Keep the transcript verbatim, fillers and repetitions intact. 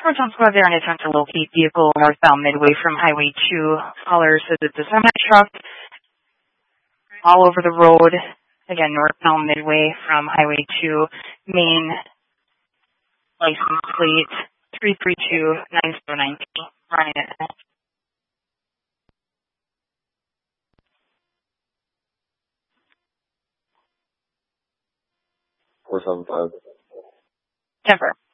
Toronto Squad there, an attempt to locate vehicle northbound Midway from Highway two. Caller says it's a semi-truck all over the road. Again, northbound Midway from Highway two. Main license plate three three two nine zero nine P. Running it. four seven five. Denver.